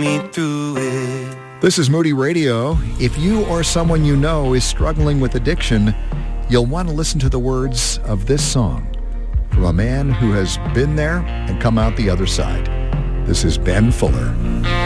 me through it. This is Moody Radio. If you or someone you know is struggling with addiction, you'll want to listen to the words of this song from a man who has been there and come out the other side. This is Ben Fuller.